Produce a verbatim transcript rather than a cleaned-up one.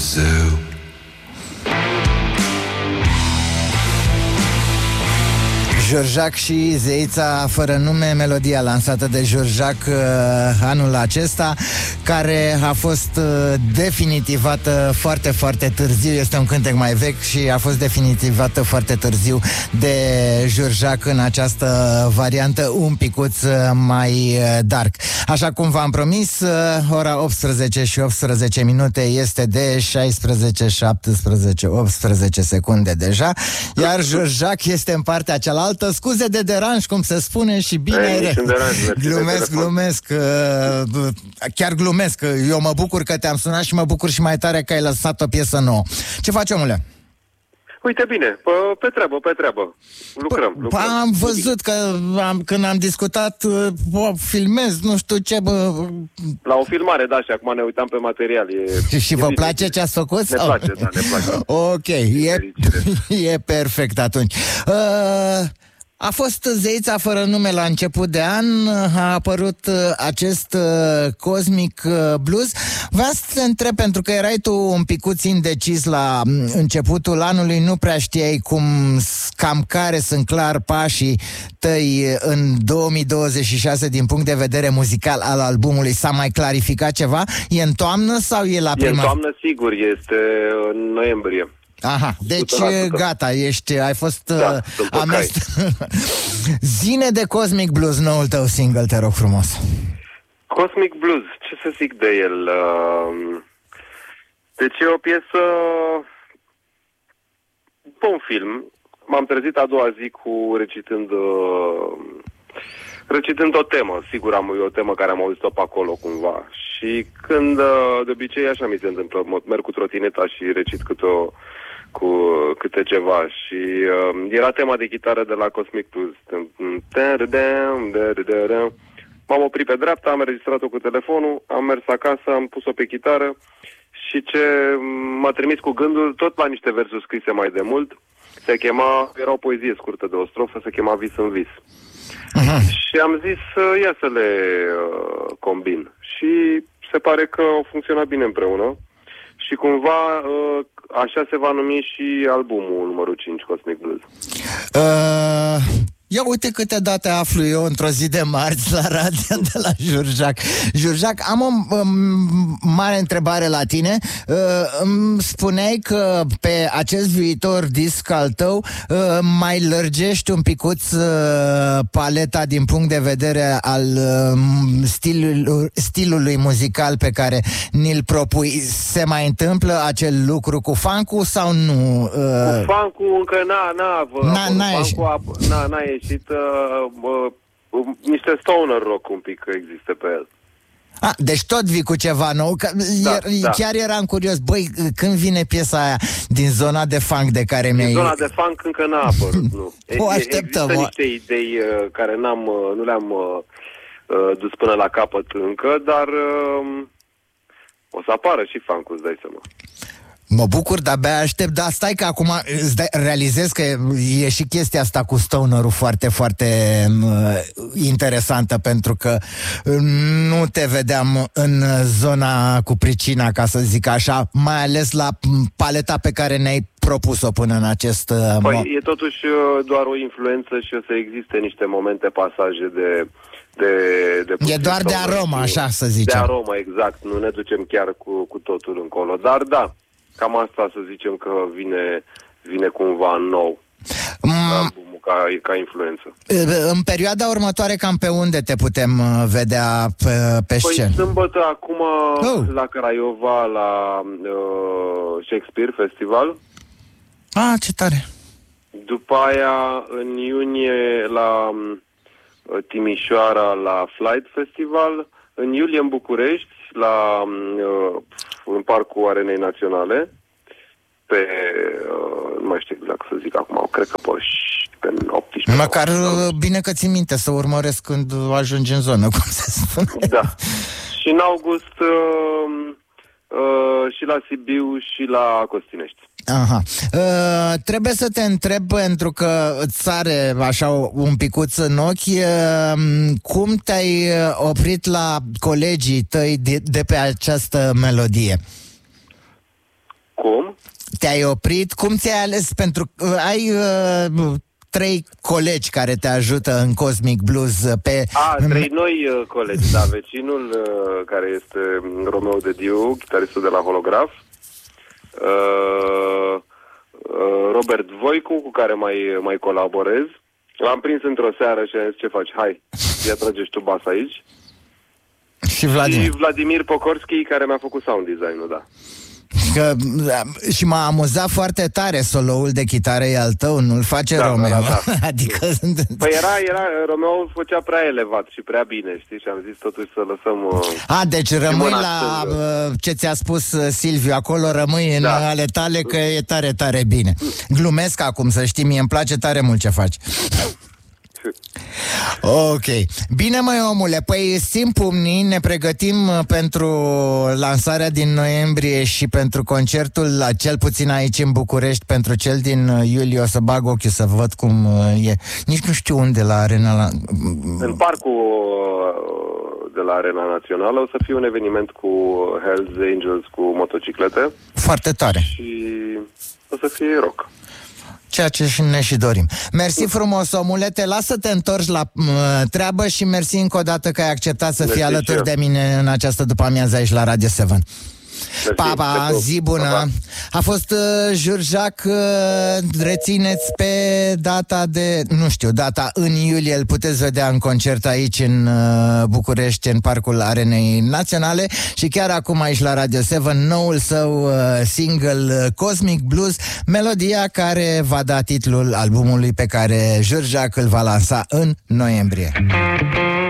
Dumnezeu. George și Zeița fără nume, melodia lansată de George uh, anul acesta, care a fost uh, definitivată foarte, foarte târziu. Este un cântec mai vechi și a fost definitivată foarte târziu de George în această variantă un picuț mai uh, dark. Așa cum v-am promis, uh, ora optsprezece și optsprezece minute este de șaisprezece, șaptesprezece, optsprezece secunde deja, iar George este în partea cealaltă. Scuze de deranj, cum se spune, și bine Ei, re... deranj, glumesc, glumesc uh, chiar glumesc. Eu mă bucur că te-am sunat și mă bucur și mai tare că ai lăsat o piesă nouă. Ce faci, omule? Uite bine, pe, pe treabă, pe treabă. Lucrăm, P- lucrăm. Am văzut că am, când am discutat, bă, filmez, nu știu ce, bă... La o filmare, da, și acum ne uitam pe material. E, și e vă bine. place ce ați făcut? Ne place, da, ne place. Ok, e, e perfect atunci. Uh, A fost Zeița fără nume la început de an, a apărut uh, acest uh, Cosmic uh, Blues. Vreau să te întreb, pentru că erai tu un picuț indecis la um, începutul anului, nu prea știai cum, cam care sunt clar pașii tăi în două mii douăzeci și șase din punct de vedere muzical al albumului. S-a mai clarificat ceva? E în toamnă sau e la prima? E în toamnă, sigur, este în noiembrie. Aha, deci o sută. gata, ești, ai fost Da, uh, amest... Zine de Cosmic Blues, noul tău single, te rog frumos. Cosmic Blues, ce să zic de el? Uh, Deci e o piesă după un film. M-am trezit a doua zi cu recitând uh, recitând o temă. Sigur, am e o temă care am auzit-o pe acolo cumva. Și când, uh, de obicei, așa mi se întâmplă, merg cu trotineta și recit câte o cu câte ceva și uh, era tema de chitară de la Cosmic Blues. M-am oprit pe dreapta, am înregistrat-o cu telefonul, am mers acasă, am pus-o pe chitară și ce m-a trimis cu gândul, tot la niște versuri scrise mai de mult, se chema, era o poezie scurtă de o strofă, se chema Vis în vis. Uh-huh. Și am zis, ia să le uh, combin. Și se pare că au funcționat bine împreună. Și cumva uh, așa se va numi și albumul numărul cinci, Cosmic Blues. Uh, ia uite câte date aflu eu într-o zi de marți la radio de la Jurjac. Jurjac, am o um, mare întrebare la tine. Uh, îmi spuneai că pe acest viitor disc al tău uh, mai lărgești un picuț uh, paleta din punct de vedere al uh, stilul, stilului muzical pe care ni-l propui. Se mai întâmplă acel lucru cu funk-ul sau nu? Uh... Cu funk-ul încă n-a, n-a, n-a, n-a ieșit. A, n-a, n-a ieșit uh, uh, niște stoner rock un pic există pe el. Ah, deci tot vii cu ceva nou. Că da, er, da. Chiar eram curios. Băi, când vine piesa aia din zona de funk de care mi-ai... Din zona de funk încă n-a apărut, nu. O așteptăm. Există niște idei uh, care n-am, uh, nu le-am uh, uh, dus până la capăt încă, dar uh, o să apară și funk-ul, îți dai seama. Mă bucur, de-abia aștept, dar stai că acum îți dai, realizez că e și chestia asta cu stoner-ul foarte, foarte uh, interesantă, pentru că nu te vedeam în zona cu pricina, ca să zic așa, mai ales la paleta pe care ne-ai propus-o până în acest uh, Păi mo- e totuși uh, doar o influență și o să existe niște momente, pasaje de... De, de e doar de aromă, așa să zicem. De aromă, exact. Nu ne ducem chiar cu, cu totul încolo. Dar da, cam asta să zicem că vine, vine cumva nou. Mm. Albumul ca, ca influență. În perioada următoare, cam pe unde te putem vedea pe, pe păi scenă? sâmbătă acum oh. la Craiova, la uh, Shakespeare Festival. Ah, ce tare! După aia, în iunie, la Timișoara, la Flight Festival. În iulie, în București, la, uh, în Parcul Arenei Naționale, pe, uh, nu mai știu exact să zic acum, cred că pe, pe optsprezece. Măcar bine că ții minte să urmăresc când ajungi în zonă, cum se spune. Da. Și în august uh, uh, și la Sibiu și la Costinești. Aha. Uh, trebuie să te întreb, pentru că îți sare așa un picuț în ochi, uh, cum te-ai oprit la colegii tăi de, de pe această melodie? Cum? Te-ai oprit? Cum ți-ai ales? Pentru că ai uh, trei colegi care te ajută în Cosmic Blues pe... A, trei noi uh, colegi, da. Vecinul uh, care este Romeo Dediu, chitaristul de la Holograf. Uh, uh, Robert Voicu, cu care mai, mai colaborez. L-am prins într-o seară și am zis, ce faci? Hai, ia tragești tu bas aici. Și Vladimir. Și Vladimir Pokorski, care mi-a făcut sound design-ul, da. Că, și m-a amuzat foarte tare soloul de chitară e al tău, nu-l face da, Romeo. Da, da. Adică... Păi era, era, Romeo îl făcea prea elevat și prea bine, știi? Și am zis totuși să lăsăm... Uh, A, deci rămâi la uh, ce ți-a spus uh, Silviu, acolo rămâi în da. ale tale că e tare, tare bine. Glumesc acum, să știi, mie îmi place tare mult ce faci. Ok. Bine, măi, omule, păi sim pumnii, ne pregătim pentru lansarea din noiembrie și pentru concertul, la cel puțin aici în București, pentru cel din iulie. O să bag ochiul să văd cum e. Nici nu știu unde, la Arena la... În parcul de la Arena Națională o să fie un eveniment cu Hells Angels, cu motociclete. Foarte tare. Și o să fie rock. Ceea ce și ne și dorim. Mersi frumos, omule, te las să te întorci la uh, treabă și mersi încă o dată că ai acceptat să fii alături de mine în această după-amiază aici la Radio șapte. Pa, pa, zi bună. Pa, pa. A fost uh, Jurjac, uh, rețineți pe data de, nu știu, data în iulie, îl puteți vedea în concert aici în uh, București, în Parcul Arenei Naționale și chiar acum aici la Radio șapte, noul său uh, single uh, Cosmic Blues, melodia care va da titlul albumului pe care Jurjac îl va lansa în noiembrie.